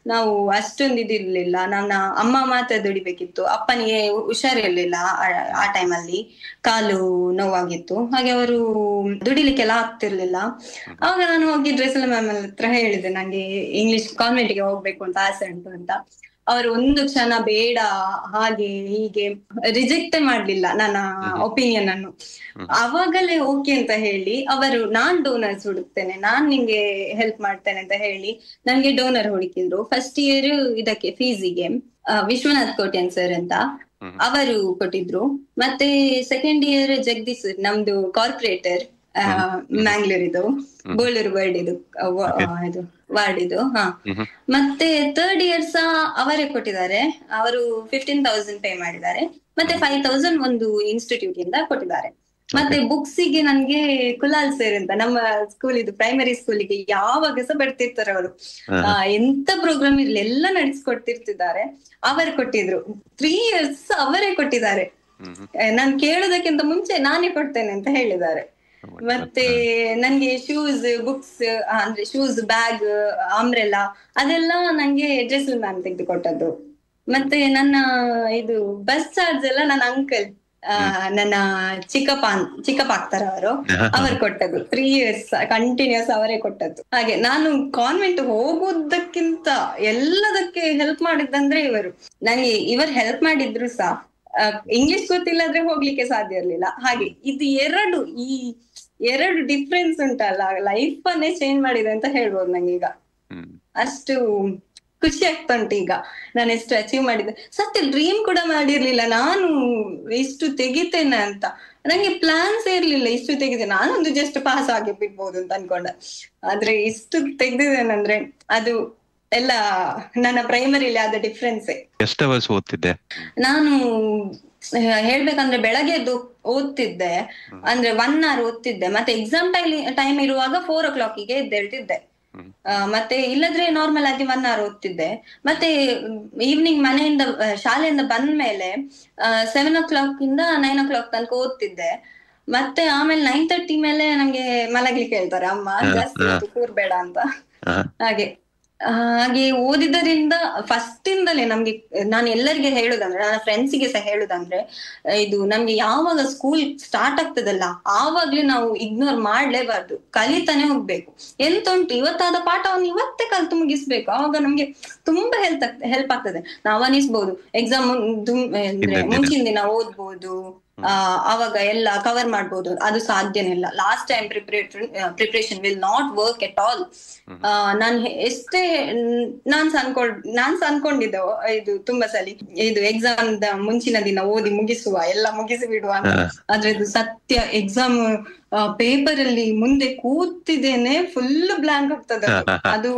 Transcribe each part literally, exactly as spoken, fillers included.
ನಾವು ಅಷ್ಟೊಂದು ಇದಿರ್ಲಿಲ್ಲ. ನನ್ನ ಅಮ್ಮ ಮಾತ್ರ ದುಡಿಬೇಕಿತ್ತು, ಅಪ್ಪನಿಗೆ ಹುಷಾರಿರ್ಲಿಲ್ಲ ಆ ಟೈಮಲ್ಲಿ, ಕಾಲು ನೋವಾಗಿತ್ತು, ಹಾಗೆ ಅವರು ದುಡಿಲಿಕ್ಕೆಲ್ಲ ಆಗ್ತಿರ್ಲಿಲ್ಲ. ಆವಾಗ ನಾನು ಹೋಗಿ ಡ್ರೆಸ್ಸಿನ ಮ್ಯಾಮ್ ಹತ್ರ ಹೇಳಿದೆ, ನಂಗೆ ಇಂಗ್ಲಿಷ್ ಕಾನ್ವೆಂಟ್ಗೆ ಹೋಗ್ಬೇಕು ಅಂತ ಆಸೆ ಉಂಟು ಅಂತ. ಅವರು ಒಂದು ಕ್ಷಣ ಬೇಡ ಹಾಗೆ ಹೀಗೆ ರಿಜೆಕ್ಟ್ ಮಾಡ್ಲಿಲ್ಲ ನನ್ನ ಒಪಿನಿಯನ್ ಅನ್ನು. ಅವಾಗಲೇ ಓಕೆ ಅಂತ ಹೇಳಿ ಅವರು ನಾನ್ ಡೋನರ್ಸ್ ಹುಡುಕ್ತೇನೆ, ನಾನ್ ನಿಂಗೆ ಹೆಲ್ಪ್ ಮಾಡ್ತೇನೆ ಅಂತ ಹೇಳಿ ನನ್ಗೆ ಡೋನರ್ ಹುಡುಕಿದ್ರು. ಫಸ್ಟ್ ಇಯರ್ ಇದಕ್ಕೆ ಫೀಸಿಗೆ ವಿಶ್ವನಾಥ್ ಕೋಟ್ಯಾನ್ ಸರ್ ಅಂತ ಅವರು ಕೊಟ್ಟಿದ್ರು. ಮತ್ತೆ ಸೆಕೆಂಡ್ ಇಯರ್ ಜಗದೀಶ್ ನಮ್ದು ಕಾರ್ಪೊರೇಟರ್ ಮ್ಯಾಂಗ್ಳೂರ್ ಇದು ಗೋಳೂರು ವರ್ಡ್ ಇದು ಇದು ವಾರ್ಡ್ ಇದು. ಹಾ ಮತ್ತೆ ಥರ್ಡ್ ಇಯರ್ ಸಹ ಅವರೇ ಕೊಟ್ಟಿದ್ದಾರೆ, ಅವರು ಫಿಫ್ಟೀನ್ ತೌಸಂಡ್ ಪೇ ಮಾಡಿದ್ದಾರೆ. ಮತ್ತೆ ಫೈವ್ ತೌಸಂಡ್ ಒಂದು ಇನ್ಸ್ಟಿಟ್ಯೂಟ್ ಇಂದ ಕೊಟ್ಟಿದ್ದಾರೆ. ಮತ್ತೆ ಬುಕ್ಸಿಗೆ ನನ್ಗೆ ಕುಲಾಲ್ ಸರ್ ಅಂತ ನಮ್ಮ ಸ್ಕೂಲ್ ಇದು ಪ್ರೈಮರಿ ಸ್ಕೂಲಿಗೆ ಯಾವಾಗ ಸಹ ಬರ್ತಿರ್ತಾರೆ ಅವರು, ಎಂತ ಪ್ರೋಗ್ರಾಮ್ ಇರ್ಲಿ ಎಲ್ಲ ನಡೆಸ್ಕೊಡ್ತಿರ್ತಿದ್ದಾರೆ. ಅವರು ಕೊಟ್ಟಿದ್ರು, ತ್ರೀ ಇಯರ್ಸ್ ಅವರೇ ಕೊಟ್ಟಿದ್ದಾರೆ. ನಾನ್ ಕೇಳೋದಕ್ಕಿಂತ ಮುಂಚೆ ನಾನೇ ಕೊಡ್ತೇನೆ ಅಂತ ಹೇಳಿದ್ದಾರೆ. ಮತ್ತೆ ನನ್ಗೆ ಶೂಸ್ ಬುಕ್ಸ್ ಅಂದ್ರೆ ಶೂಸ್ ಬ್ಯಾಗ್ ಅಂಬ್ರೆಲ್ಲಾ ಅದೆಲ್ಲ ನಂಗೆ ಡ್ರೆಸ್ಸಿನ ಮ್ಯಾಮ್ ತೆಗೆದುಕೊಟ್ಟದ್ದು. ಮತ್ತೆ ನನ್ನ ಇದು ಬಸ್ ಚಾರ್ಜ್ ಎಲ್ಲ ನನ್ನ ಅಂಕಲ್ ಆ ನನ್ನ ಚಿಕ್ಕಪ್ಪ ಚಿಕ್ಕಪ್ಪ ಆಗ್ತಾರ ಅವರು ಅವರು ಕೊಟ್ಟದ್ದು. ತ್ರೀ ಇಯರ್ಸ್ ಕಂಟಿನ್ಯೂಸ್ ಅವರೇ ಕೊಟ್ಟದ್ದು. ಹಾಗೆ ನಾನು ಕಾನ್ವೆಂಟ್ ಹೋಗುವುದಕ್ಕಿಂತ ಎಲ್ಲದಕ್ಕೆ ಹೆಲ್ಪ್ ಮಾಡಿದ್ದಂದ್ರೆ ಇವರು. ನಂಗೆ ಇವರು ಹೆಲ್ಪ್ ಮಾಡಿದ್ರು ಸಹ ಇಂಗ್ಲಿಷ್ ಗೊತ್ತಿಲ್ಲದ್ರೆ ಹೋಗ್ಲಿಕ್ಕೆ ಸಾಧ್ಯ ಇರ್ಲಿಲ್ಲ. ಹಾಗೆ ಇದು ಎರಡು ಈ ಎರಡು ಡಿಫ್ರೆನ್ಸ್ ಉಂಟಲ್ಲ, ಲೈಫ್ ಅನ್ನೇ ಚೇಂಜ್ ಮಾಡಿದೆ ಅಂತ ಹೇಳ್ಬೋದು ನಂಗೀಗ. ಅಷ್ಟು ಖುಷಿ ಆಗ್ತಾ ಉಂಟು ಈಗ ನಾನು ಎಷ್ಟು ಅಚೀವ್ ಮಾಡಿದ್ದೆ. ಸತ್ಯ ಡ್ರೀಮ್ ಕೂಡ ಮಾಡಿರ್ಲಿಲ್ಲ ನಾನು ಇಷ್ಟು ತೆಗಿತೇನೆ ಅಂತ. ನಂಗೆ ಪ್ಲಾನ್ಸ್ ಇರ್ಲಿಲ್ಲ ಇಷ್ಟು ತೆಗಿತೇನೆ, ನಾನೊಂದು ಜಸ್ಟ್ ಪಾಸ್ ಆಗಿ ಬಿಡ್ಬೋದು ಅಂತ ಅನ್ಕೊಂಡೆ. ಆದ್ರೆ ಇಷ್ಟು ತೆಗ್ದಿದ್ದೇನಂದ್ರೆ ಅದು ಎಲ್ಲ ನನ್ನ ಪ್ರೈಮರಿಲಿ ಆದ ಡಿಫ್ರೆನ್ಸ್. ಎಷ್ಟು ಅವರ್ಸ್ ಓದ್ತಿದ್ದೆ ನಾನು? ಹೇಳ್ಬೇಕಂದ್ರೆ ಬೆಳಗ್ಗೆ ಎದ್ದು ಓದ್ತಿದ್ದೆ, ಅಂದ್ರೆ ಒನ್ ಅವರ್ ಓದ್ತಿದ್ದೆ. ಮತ್ತೆ ಎಕ್ಸಾಮ್ ಟೈಮ್ ಟೈಮ್ ಇರುವಾಗ ಫೋರ್ ಓ ಕ್ಲಾಕಿಗೆ ಎದ್ದೇಳ್ತಿದ್ದೆ. ಮತ್ತೆ ಇಲ್ಲದ್ರೆ ನಾರ್ಮಲ್ ಆಗಿ ಒನ್ ಅವರ್ ಓದ್ತಿದ್ದೆ. ಮತ್ತೆ ಈವ್ನಿಂಗ್ ಮನೆಯಿಂದ ಶಾಲೆಯಿಂದ ಬಂದ ಮೇಲೆ ಸೆವೆನ್ ಓ ಕ್ಲಾಕ್ ಇಂದ ನೈನ್ ಓ ಕ್ಲಾಕ್ ತನಕ ಓದ್ತಿದ್ದೆ. ಮತ್ತೆ ಆಮೇಲೆ ನೈನ್ ತರ್ಟಿ ಮೇಲೆ ನಮ್ಗೆ ಮಲಗ್ಲಿಕ್ಕೆ ಹೇಳ್ತಾರೆ ಅಮ್ಮ, ಜಾಸ್ತಿ ಕೂರ್ಬೇಡ ಅಂತ. ಹಾಗೆ ಹಾಗೆ ಓದಿದ್ದರಿಂದ ಫಸ್ಟ್ ಇಂದಲೇ ನಮ್ಗೆ, ನಾನು ಎಲ್ಲರಿಗೆ ಹೇಳುದಂದ್ರೆ ನನ್ನ ಫ್ರೆಂಡ್ಸಿಗೆ ಸಹ ಹೇಳುದಂದ್ರೆ, ಇದು ನಮ್ಗೆ ಯಾವಾಗ ಸ್ಕೂಲ್ ಸ್ಟಾರ್ಟ್ ಆಗ್ತದಲ್ಲ ಆವಾಗ್ಲೇ ನಾವು ಇಗ್ನೋರ್ ಮಾಡ್ಲೇಬಾರ್ದು, ಕಲಿತಾನೆ ಹೋಗ್ಬೇಕು. ಎಂತ ಉಂಟು ಇವತ್ತಾದ ಪಾಠವನ್ನು ಇವತ್ತೇ ಕಲ್ತು ಮುಗಿಸ್ಬೇಕು, ಆವಾಗ ನಮ್ಗೆ ತುಂಬಾ ಹೆಲ್ಪ್ ಹೆಲ್ಪ್ ಆಗ್ತದೆ. ನಾವ್ ಅನಿಸ್ಬೋದು ಎಕ್ಸಾಮ್ ಅಂದ್ರೆ ಮುಂಚಿನ ದಿನ ಓದ್ಬೋದು, ಆ ಅವಾಗ ಎಲ್ಲ ಕವರ್ ಮಾಡ್ಬೋದು, ಅದು ಸಾಧ್ಯನೇ ಇಲ್ಲ. Last time preparatory preparation will not work at all. ನಾನ್ ಎಷ್ಟೇ ನಾನ್ ಅನ್ಕೊಂಡ್ ನಾನ್ ಅನ್ಕೊಂಡಿದ್ದೆ ಇದು ತುಂಬಾ ಸಲಿ ಇದು ಎಕ್ಸಾಮ್ ಮುಂಚಿನ ದಿನ ಓದಿ ಮುಗಿಸುವ ಎಲ್ಲ ಮುಗಿಸಿ ಬಿಡುವ ಅಂತ. ಆದ್ರೆ ಇದು ಸತ್ಯ, ಎಕ್ಸಾಮ್ ಪೇಪರ್ ಅಲ್ಲಿ ಮುಂದೆ ಕೂತಿದ್ದೇನೆ ಫುಲ್ ಬ್ಲಾಂಕ್ ಆಗ್ತದೆ, ಅದು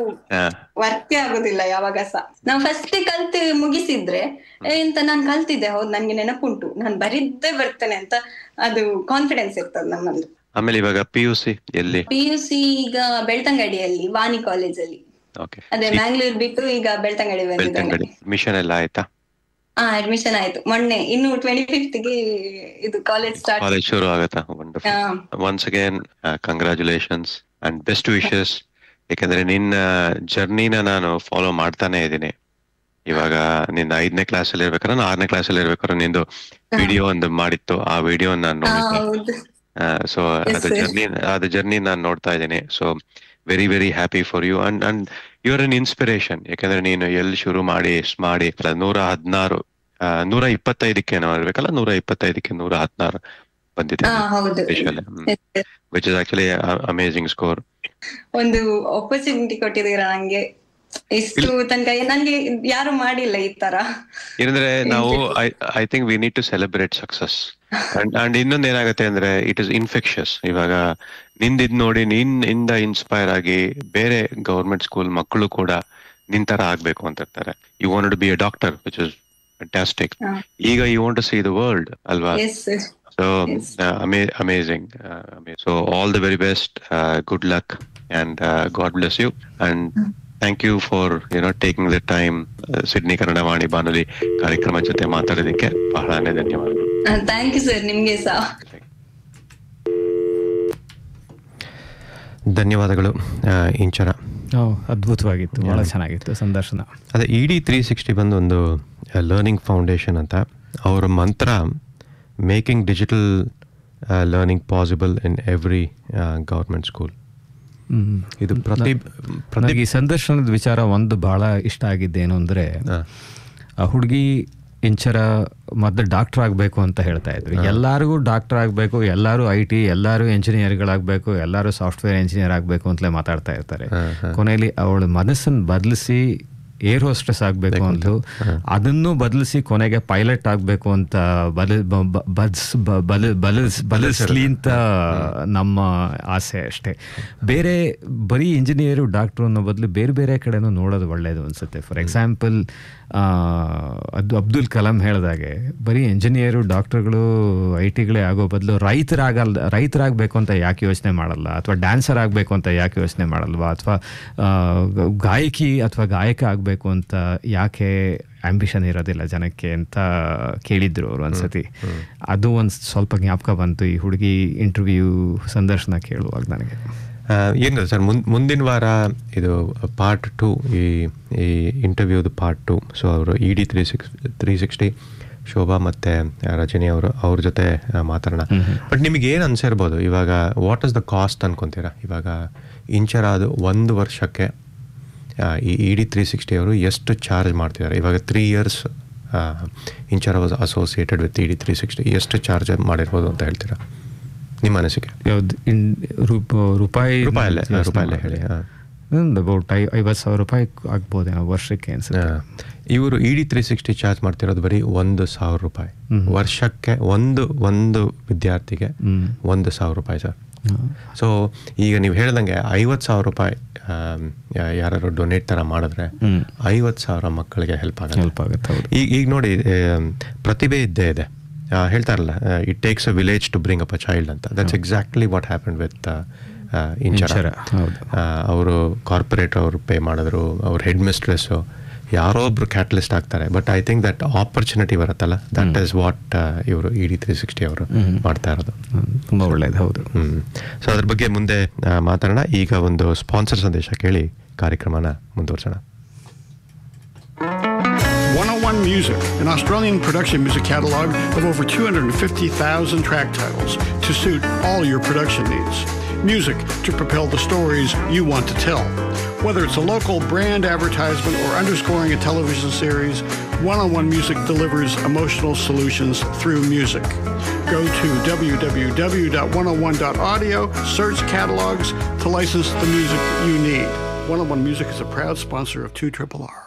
ವರ್ಕೇ ಆಗುದಿಲ್ಲ ಯಾವಾಗ ಸಹ. ನಾವ್ ಫಸ್ಟ್ ಕಲ್ತು ಮುಗಿಸಿದ್ರೆ ಎಂತ ನಾನ್ ಕಲ್ತಿದ್ದೆ, ಹೌದು ನನ್ಗೆ ನೆನಪುಂಟು, ನಾನ್ ಬರಿದ್ದೇ ಬರ್ತೇನೆ ಅಂತ ಅದು ಕಾನ್ಫಿಡೆನ್ಸ್ ಇರ್ತದೆ ನಮ್ಮಲ್ಲಿ. ಆಮೇಲೆ ಇವಾಗ ಪಿ ಯು ಸಿ ಎಲ್ಲಿ? ಪಿ ಯು ಸಿ ಈಗ ಬೆಳ್ತಂಗಡಿಯಲ್ಲಿ ವಾಣಿ ಕಾಲೇಜಲ್ಲಿ. ಅದೇ ಮ್ಯಾಂಗ್ಳೂರ್ ಬಿಟ್ಟು ಈಗ ಬೆಳ್ತಂಗಡಿ ಬಂದಿದ್ದೇನೆ. ಮಿಷನ್ ಎಲ್ಲ ಆಯ್ತಾ? ಹಾ ಅಡ್ಮಿಷನ್ ಆಯ್ತು ಮೊನ್ನೆ, ಇನ್ನು ಟ್ವೆಂಟಿ ಫಿಫ್ತ್ ಗೆ ಇದು ಕಾಲೇಜ್ ಸ್ಟಾರ್ಟ್ ಕಾಲೇಜ್ ಶುರು ಆಗುತ್ತಾ? Wonderful. Once again congratulations and best wishes. ಯಾಕಂದ್ರೆ ನಿನ್ನ ಜರ್ನಿನ ನಾನು ಫಾಲೋ ಮಾಡ್ತಾನೆ ಇದ್ದೀನಿ. ಇವಾಗ ನಿನ್ನ ಐದನೇ ಕ್ಲಾಸ್ ಅಲ್ಲಿ ಇರ್ಬೇಕಾದ್ರೆ, ನಾನು ಆರನೇ ಕ್ಲಾಸ್ ಅಲ್ಲಿ ಇರ್ಬೇಕಾದ್ರೆ ನಿಂದು ವಿಡಿಯೋ ಒಂದು ಮಾಡಿತ್ತು, ಆ ವಿಡಿಯೋ ನಾನು ನೋಡಿದ್ದೆ. ಸೊ ಅದು ಜರ್ನಿ ಅದು ಜರ್ನಿ ನಾನು ನೋಡ್ತಾ ಇದ್ದೀನಿ. So very very happy for you and and you are an inspiration. ಯಾಕಂದ್ರೆ ನೀನು ಎಲ್ಲಿ ಶುರು ಮಾಡಿ ಎಷ್ಟು ಮಾಡಿ ನೂರ ಹದಿನಾರು ನೂರ ಇಪ್ಪತ್ತೈದಕ್ಕೆ ನಾವು ಇರ್ಬೇಕಲ್ಲ, ನೂರ ಇಪ್ಪತ್ತೈದಕ್ಕೆ ನೂರ ಹದಿನಾರು ಬಂದಿದೆ, which is actually amazing score. ಒಂದು ಆಪರ್ಚುನಿಟಿ ಕೊಟ್ಟಿದ್ದೀರಾ ನಂಗೆ, ಇಷ್ಟು ತನಕ ನನ್ಗೆ ಯಾರು ಮಾಡಿಲ್ಲ ಈ ತರ. ಏನಂದ್ರೆ ನಾವು I think we need to celebrate success. And ಇನ್ನೊಂದ್ ಏನಾಗುತ್ತೆ ಅಂದ್ರೆ ಇಟ್ ಇಸ್ ಇನ್ಫೆಕ್ಷಸ್. ಇವಾಗ ನಿಂದಿದ್ ನೋಡಿ ನೀನ್ ಇಂದ ಇನ್ಸ್ಪೈರ್ ಆಗಿ ಬೇರೆ ಗವರ್ಮೆಂಟ್ ಸ್ಕೂಲ್ ಮಕ್ಕಳು ಕೂಡ ನಿನ್ ತರ ಆಗ್ಬೇಕು ಅಂತ ಇರ್ತಾರೆ. You want to be a doctor, which is fantastic. ಈಗ you want to sea the world ಅಲ್ವಾ? So amazing. So all the very best, good luck and god bless you and thank you for you know taking the time. Sydney Kannada ವಾಣಿ ಬಾನುಲಿ ಕಾರ್ಯಕ್ರಮ ಜೊತೆ ಮಾತಾಡೋದಕ್ಕೆ ಬಹಳನೇ ಧನ್ಯವಾದಗಳು. Thank you sir, ನಿಮ್ಗೆ ಸಹ ಧನ್ಯವಾದಗಳು ಇಂಚನ. ಅದ್ಭುತವಾಗಿತ್ತು, ಭಾಳ ಚೆನ್ನಾಗಿತ್ತು ಸಂದರ್ಶನ. ಅದೇ ಇ ಡಿ ತ್ರೀ ಸಿಕ್ಸ್ಟಿ ಬಂದು ಒಂದು ಲರ್ನಿಂಗ್ ಫೌಂಡೇಶನ್ ಅಂತ. ಅವರ ಮಂತ್ರ making digital learning possible in every government school. ಇದು ಪ್ರತಿ ಪ್ರತಿ ಈ ಸಂದರ್ಶನದ ವಿಚಾರ ಒಂದು ಭಾಳ ಇಷ್ಟ ಆಗಿದ್ದೇನು ಅಂದರೆ, ಆ ಹುಡುಗಿ ಇಂಚರ ಮೊದಲು ಡಾಕ್ಟರ್ ಆಗಬೇಕು ಅಂತ ಹೇಳ್ತಾ ಇದ್ರು. ಎಲ್ಲರಿಗೂ ಡಾಕ್ಟರ್ ಆಗಬೇಕು, ಎಲ್ಲರೂ ಐ ಟಿ, ಎಲ್ಲರೂ ಎಂಜಿನಿಯರ್ಗಳಾಗಬೇಕು, ಎಲ್ಲರೂ ಸಾಫ್ಟ್ವೇರ್ ಇಂಜಿನಿಯರ್ ಆಗಬೇಕು ಅಂತಲೇ ಮಾತಾಡ್ತಾ ಇರ್ತಾರೆ. ಕೊನೆಯಲ್ಲಿ ಅವಳ ಮನಸ್ಸನ್ನು ಬದಲಿಸಿ ಏರ್ ಹೋಸ್ಟೆಸ್ ಆಗಬೇಕು ಅಂತ, ಅದನ್ನು ಬದಲಿಸಿ ಕೊನೆಗೆ ಪೈಲಟ್ ಆಗಬೇಕು ಅಂತ ಬಲ ಬದಸ್ ಬಲ ಬಲಸ್ ಬಲಿಸ್ಲಿ ಅಂತ ನಮ್ಮ ಆಸೆ ಅಷ್ಟೇ. ಬೇರೆ ಬರೀ ಇಂಜಿನಿಯರು ಡಾಕ್ಟ್ರು ಅನ್ನೋ ಬದಲು ಬೇರೆ ಬೇರೆ ಕಡೆನೂ ನೋಡೋದು ಒಳ್ಳೆಯದು ಅನಿಸುತ್ತೆ. ಫಾರ್ ಎಕ್ಸಾಂಪಲ್, ಅದು ಅಬ್ದುಲ್ ಕಲಾಂ ಹೇಳಿದಾಗೆ ಬರೀ ಇಂಜಿನಿಯರು ಡಾಕ್ಟರ್ಗಳು ಐ ಟಿಗಳೇ ಆಗೋ ಬದಲು ರೈತರಾಗಲ್ಲ ರೈತರಾಗಬೇಕು ಅಂತ ಯಾಕೆ ಯೋಚನೆ ಮಾಡಲ್ಲ, ಅಥವಾ ಡ್ಯಾನ್ಸರ್ ಆಗಬೇಕು ಅಂತ ಯಾಕೆ ಯೋಚನೆ ಮಾಡಲ್ವಾ, ಅಥವಾ ಗಾಯಕಿ ಅಥವಾ ಗಾಯಕ ಆಗಬೇಕು ಅಂತ ಯಾಕೆ ಆಂಬಿಷನ್ ಇರೋದಿಲ್ಲ ಜನಕ್ಕೆ ಅಂತ ಕೇಳಿದ್ರು ಅವರು ಒಂದ್ಸತಿ. ಅದು ಒಂದು ಸ್ವಲ್ಪ ಜ್ಞಾಪಕ ಬಂತು ಈ ಹುಡುಗಿ ಇಂಟರ್ವ್ಯೂ ಸಂದರ್ಶನ ಕೇಳುವಾಗ ನನಗೆ. ಏನಿದೆ ಸರ್, ಮುನ್ ಮುಂದಿನ ವಾರ ಇದು ಪಾರ್ಟ್ ಟು, ಈ ಈ ಇಂಟರ್ವ್ಯೂದು ಪಾರ್ಟ್ ಟು. ಸೊ ಅವರು E D three six three sixty Shobha ಮತ್ತು ರಜನಿ ಅವರು ಅವ್ರ ಜೊತೆ ಮಾತಾಡೋಣ. ಬಟ್ ನಿಮಗೆ ಏನು ಅನ್ಸಿರ್ಬೋದು ಇವಾಗ, ವಾಟ್ ಇಸ್ ದ ಕಾಸ್ಟ್ ಅನ್ಕೊತೀರಾ? ಇವಾಗ ಇಂಚರ ಅದು ಒಂದು ವರ್ಷಕ್ಕೆ ಈ ಇ ಡಿ ತ್ರೀ ಸಿಕ್ಸ್ಟಿ ಅವರು ಎಷ್ಟು ಚಾರ್ಜ್ ಮಾಡ್ತಿದ್ದಾರೆ? ಇವಾಗ three years Inchara was associated with E D three sixty, ಎಷ್ಟು ಚಾರ್ಜ್ ಮಾಡಿರ್ಬೋದು ಅಂತ ಹೇಳ್ತೀರಾ ನಿಮ್ಮ ಅನಿಸಿಕೆ? ಯಾವ್ದು ರೂಪಾಯಿ ರೂಪಾಯಲ್ಲೇ ರೂಪಾಯಲ್ಲೇ ಹೇಳಿ. ಅಬೌಟ್ ಐ ಐವತ್ತು ಸಾವಿರ ರೂಪಾಯಿ ಆಗ್ಬೋದೇನೋ ವರ್ಷಕ್ಕೆ ಅನ್ಸುತ್ತೆ. ಇವರು E D three sixty charge ಮಾಡ್ತಿರೋದು ಬರೀ ಒಂದು ಸಾವಿರ ರೂಪಾಯಿ ವರ್ಷಕ್ಕೆ. ಒಂದು ಒಂದು ವಿದ್ಯಾರ್ಥಿಗೆ ಒಂದು ಸಾವಿರ ರೂಪಾಯಿ ಸರ್. ಸೊ ಈಗ ನೀವು ಹೇಳ್ದಂಗೆ ಐವತ್ತು ಸಾವಿರ ರೂಪಾಯಿ ಯಾರು ಡೊನೇಟ್ ಥರ ಮಾಡಿದ್ರೆ ಐವತ್ತು ಸಾವಿರ ಮಕ್ಕಳಿಗೆ ಹೆಲ್ಪ್ ಆಗುತ್ತೆ ಹೆಲ್ಪ್ ಆಗುತ್ತೆ ಈಗ ಈಗ ನೋಡಿ, ಪ್ರತಿಭೆ ಇದ್ದೇ ಇದೆ. ಹೇಳ್ತಾರಲ್ಲ, it takes a village to bring up a child ಅಂತ. That's exactly what happen with Inchara. ಅವರು ಕಾರ್ಪೊರೇಟ್ ಅವರು ಪೇ ಮಾಡಿದ್ರು, ಅವ್ರ ಹೆಡ್ ಮಿಸ್ಟ್ರೆಸ್ಸು ಯಾರೋ ಒಬ್ರು ಕ್ಯಾಟಲಿಸ್ಟ್ ಆಗ್ತಾರೆ. But I think that opportunity ಬರುತ್ತಲ್ಲ, ದಟ್ ಈಸ್ ವಾಟ್ ಇವರು ಇ ಡಿ ತ್ರೀ ಸಿಕ್ಸ್ಟಿ ಅವರು ಮಾಡ್ತಾ ಇರೋದು. ತುಂಬ ಒಳ್ಳೆಯದು. ಹೌದು. ಹ್ಞೂ ಸೊ ಅದ್ರ ಬಗ್ಗೆ ಮುಂದೆ ಮಾತಾಡೋಣ. ಈಗ ಒಂದು ಸ್ಪಾನ್ಸರ್ ಸಂದೇಶ ಕೇಳಿ ಕಾರ್ಯಕ್ರಮನ ಮುಂದುವರ್ಸೋಣ. one oh one Music, an Australian production music catalog of over two hundred fifty thousand track titles to suit all your production needs. Music to propel the stories you want to tell. Whether it's a local brand advertisement or underscoring a television series, one oh one Music delivers emotional solutions through music. Go to w w w dot one oh one dot audio, search catalogs to license the music you need. one oh one Music is a proud sponsor of two R R R.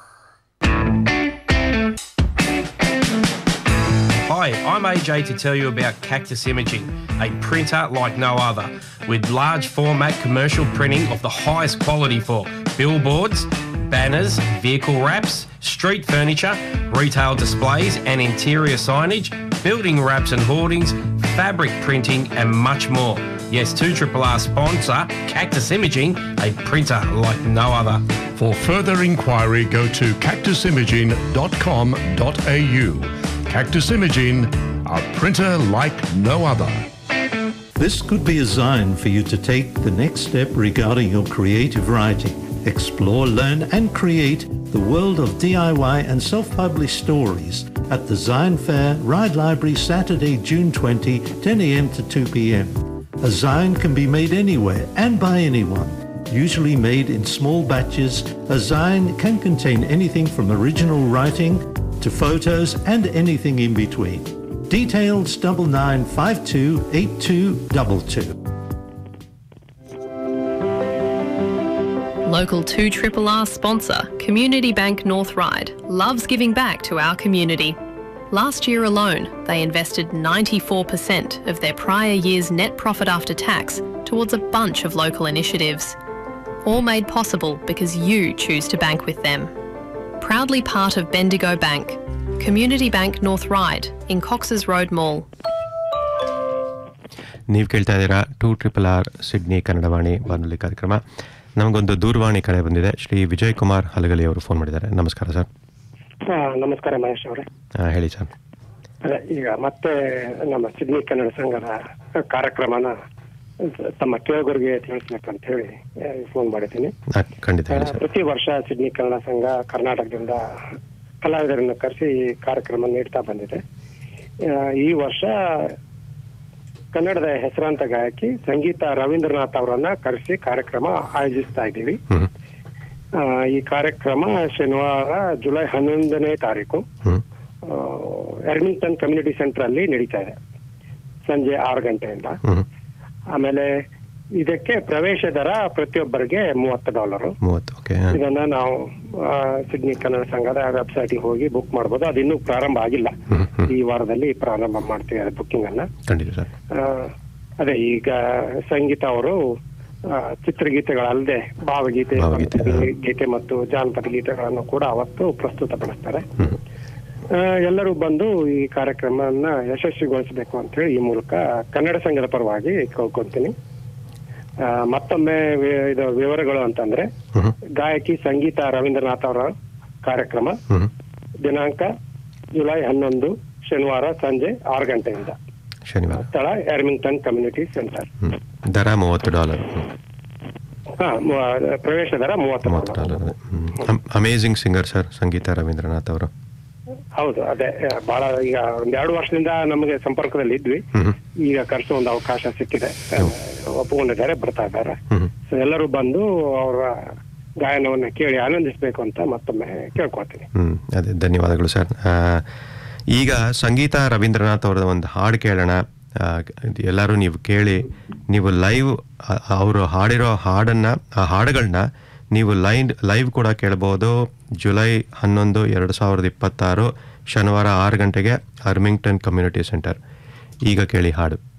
Hi, I'm A J to tell you about Cactus Imaging, a printer like no other, with large format commercial printing of the highest quality for billboards, banners, vehicle wraps, street furniture, retail displays and interior signage, building wraps and hoardings, fabric printing and much more. Yes, two R R R sponsor Cactus Imaging, a printer like no other. For further inquiry, go to cactus imaging dot com dot a u. Cactus Imaging, a printer like no other. This could be a sign for you to take the next step regarding your creative writing. Explore, learn and create the world of D I Y and self-published stories at the Zion Fair, Ride Library, Saturday, June twentieth, ten a m to two p m. A Zion can be made anywhere and by anyone. Usually made in small batches, a Zion can contain anything from original writing to photos and anything in between. Details double nine five two eight two double two. Local two R R R sponsor, Community Bank North Ryde, loves giving back to our community. Last year alone, they invested ninety-four percent of their prior year's net profit after tax towards a bunch of local initiatives. All made possible because you choose to bank with them. Proudly part of Bendigo Bank, Community Bank North Ryde in Cox's Road Mall. ನೀವು ಕೇಳ್ತಾ ಇದ್ದೀರಾ to triple R Sydney Kannadavani ಬಾನುಲಿ ಕಾರ್ಯಕ್ರಮ. ನಮಗೊಂದು ದೂರವಾಣಿ ಕರೆ ಬಂದಿದೆ. ಶ್ರೀ ವಿಜಯ್ ಕುಮಾರ್ ಹಲಗಲಿ ಅವರು ಫೋನ್ ಮಾಡಿದ್ದಾರೆ. ನಮಸ್ಕಾರ ಸರ್. ನಮಸ್ಕಾರ ಮಹೇಶ್ ಅವರೇ. ಹೇಳಿ ಸರ್. ಈಗ ಮತ್ತೆ ನಮ್ಮ ಸಿಡ್ನಿ ಕನ್ನಡ ಸಂಘದ ಕಾರ್ಯಕ್ರಮನ ತಮ್ಮ ಕೇಳುಗರಿಗೆ ತಿಳಿಸ್ಬೇಕಂತ ಹೇಳಿ ಫೋನ್ ಮಾಡಿದ್ದೀನಿ. ಖಂಡಿತ. ಪ್ರತಿ ವರ್ಷ ಸಿಡ್ನಿ ಕನ್ನಡ ಸಂಘ ಕರ್ನಾಟಕದಿಂದ ಕಲಾವಿದರನ್ನು ಕರೆಸಿ ಕಾರ್ಯಕ್ರಮ ನೀಡ್ತಾ ಬಂದಿದೆ. ಈ ವರ್ಷ ಕನ್ನಡದ ಹೆಸರಾಂತ ಗಾಯಕಿ ಸಂಗೀತ ರವೀಂದ್ರನಾಥ್ ಅವರನ್ನ ಕರೆಸಿ ಕಾರ್ಯಕ್ರಮ ಆಯೋಜಿಸ್ತಾ ಇದ್ದೀವಿ. ಈ ಕಾರ್ಯಕ್ರಮ ಶನಿವಾರ ಜುಲೈ ಹನ್ನೊಂದನೇ ತಾರೀಕು ಎರ್ಮಿಂಗ್ಟನ್ ಕಮ್ಯುನಿಟಿ ಸೆಂಟರ್ ಅಲ್ಲಿ ನಡೀತಾ ಇದೆ ಸಂಜೆ ಆರು ಗಂಟೆಯಿಂದ. ಆಮೇಲೆ ಇದಕ್ಕೆ ಪ್ರವೇಶ ದರ ಪ್ರತಿಯೊಬ್ಬರಿಗೆ ಮೂವತ್ತು ಡಾಲರ್. ಇದನ್ನ ನಾವು ಸಿಡ್ನಿ ಕನ್ನಡ ಸಂಘದ ವೆಬ್ಸೈಟ್ ಹೋಗಿ ಬುಕ್ ಮಾಡಬಹುದು. ಅದು ಇನ್ನೂ ಪ್ರಾರಂಭ ಆಗಿಲ್ಲ, ಈ ವಾರದಲ್ಲಿ ಪ್ರಾರಂಭ ಮಾಡ್ತೀವಿ ಬುಕ್ಕಿಂಗ್ ಅನ್ನ. ಅದೇ ಈಗ ಸಂಗೀತ ಅವರು ಚಿತ್ರಗೀತೆಗಳಲ್ಲದೆ ಭಾವಗೀತೆ, ಗೀತೆ ಮತ್ತು ಜಾನಪದ ಗೀತೆಗಳನ್ನು ಕೂಡ ಅವತ್ತು ಪ್ರಸ್ತುತಪಡಿಸ್ತಾರೆ. ಎಲ್ಲರೂ ಬಂದು ಈ ಕಾರ್ಯಕ್ರಮವನ್ನ ಯಶಸ್ವಿಗೊಳಿಸಬೇಕು ಅಂತ ಹೇಳಿ ಈ ಮೂಲಕ ಕನ್ನಡ ಸಂಘದ ಪರವಾಗಿ ಕೇಳ್ಕೊಂತೀನಿ. ಮತ್ತೊಮ್ಮೆ ಇದು ವಿವರಗಳು ಅಂತಂದ್ರೆ, ಗಾಯಕಿ ಸಂಗೀತ ರವೀಂದ್ರನಾಥ್ ಅವರ ಕಾರ್ಯಕ್ರಮ ದಿನಾಂಕ ಜುಲೈ ಹನ್ನೊಂದು ಶನಿವಾರ ಸಂಜೆ ಆರು ಗಂಟೆಯಿಂದ. ಶನಿವಾರ. ಸ್ಥಳ ಎರ್ಮಿಂಗ್ಟನ್ ಕಮ್ಯುನಿಟಿ ಸೆಂಟರ್. ದರ ಮೂವತ್ತು ಡಾಲರ್. ಹಾ, ಪ್ರವೇಶ ದರ ಮೂವತ್ತು ಡಾಲರ್. ಅಮೇಜಿಂಗ್ ಸಿಂಗರ್ ಸರ್ ಸಂಗೀತ ರವೀಂದ್ರನಾಥ್ ಅವರು. ಹೌದು, ಅದೇ ಬಹಳ ಈಗ ಒಂದ್ ಎರಡು ವರ್ಷದಿಂದ ನಮಗೆ ಸಂಪರ್ಕದಲ್ಲಿ ಇದ್ವಿ. ಈಗ ಕರೆಸೋ ಒಂದು ಅವಕಾಶ ಸಿಕ್ಕಿದೆ, ಒಪ್ಪಿಕೊಂಡಿದ್ದಾರೆ, ಬರ್ತಾ ಇದ್ದಾರೆ. ಸೊ ಎಲ್ಲರೂ ಬಂದು ಅವರ ಗಾಯನವನ್ನ ಕೇಳಿ ಆನಂದಿಸಬೇಕು ಅಂತ ಮತ್ತೊಮ್ಮೆ ಕೇಳ್ಕೊಳ್ತೀನಿ. ಹ್ಮ್ ಅದೇ ಧನ್ಯವಾದಗಳು ಸರ್. ಈಗ ಸಂಗೀತ ರವೀಂದ್ರನಾಥ್ ಅವರ ಒಂದು ಹಾಡು ಕೇಳೋಣ. ಎಲ್ಲರೂ ನೀವು ಕೇಳಿ, ನೀವು ಲೈವ್ ಅವರು ಹಾಡಿರೋ ಹಾಡನ್ನ ಆ ಹಾಡುಗಳನ್ನ ನೀವು ಲೈವ್ ಲೈವ್ ಕೂಡ ಕೇಳಬಹುದು. ಜುಲೈ ಹನ್ನೊಂದು ಎರಡು ಸಾವಿರದ ಇಪ್ಪತ್ತಾರು ಶನಿವಾರ ಆರು ಗಂಟೆಗೆ ಅರ್ಮಿಂಗ್ಟನ್ ಕಮ್ಯುನಿಟಿ ಸೆಂಟರ್. ಈಗ ಕೇಳಿ ಹಾಡು.